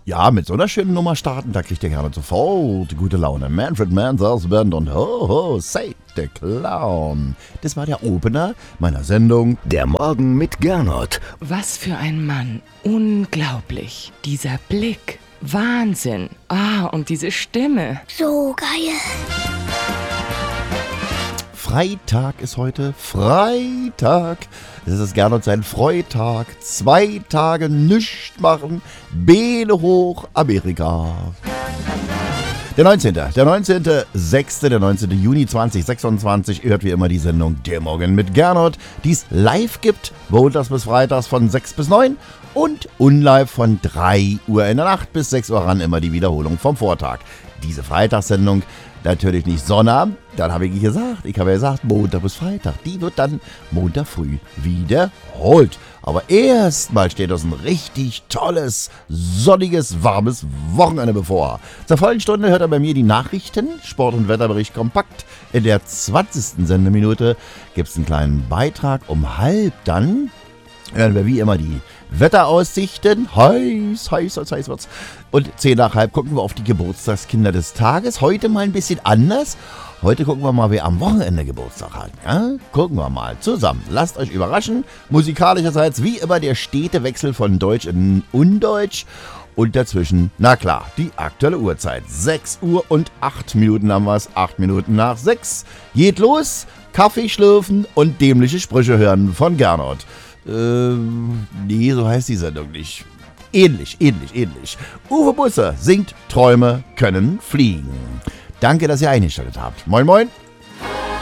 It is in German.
Ja, mit so einer schönen Nummer starten, da kriegt ihr gerne sofort gute Laune. Manfred Mann's Band und Ho Ho Say the Clown. Das war der Opener meiner Sendung Der Morgen mit Gernot. Was für ein Mann. Unglaublich. Dieser Blick. Wahnsinn. Und diese Stimme. So geil. Freitag ist heute. Freitag. Das ist Gernot sein Freitag. 2 Tage nichts machen. Beine hoch, Amerika. Der 19. 19. Juni 2026 hört wie immer die Sendung Der Morgen mit Gernot, die es live gibt, montags bis freitags von 6 bis 9 und unlive von 3 Uhr in der Nacht bis 6 Uhr ran, immer die Wiederholung vom Vortag. Diese Freitagssendung natürlich nicht Sonnabend, dann habe ich gesagt, Montag bis Freitag, die wird dann Montag früh wiederholt. Aber erstmal steht uns ein richtig tolles, sonniges, warmes Wochenende bevor. Zur vollen Stunde hört er bei mir die Nachrichten, Sport- und Wetterbericht kompakt. In der 20. Sendeminute gibt es einen kleinen Beitrag. Um 12:30 dann hören wir wie immer die Wetteraussichten. Heiß wird's. Und 10:10 gucken wir auf die Geburtstagskinder des Tages. Heute mal ein bisschen anders. Heute gucken wir mal, wer am Wochenende Geburtstag hat. Ja? Gucken wir mal zusammen. Lasst euch überraschen. Musikalischerseits wie immer der stete Wechsel von Deutsch in Undeutsch. Und dazwischen, na klar, die aktuelle Uhrzeit. 6 Uhr und 8 Minuten haben wir es. 8 Minuten nach 6. Geht los. Kaffee schlürfen und dämliche Sprüche hören von Gernot. Nee, so heißt die Sendung nicht. Ähnlich. Uwe Busse singt Träume können fliegen. Danke, dass ihr eingeschaltet habt. Moin, moin.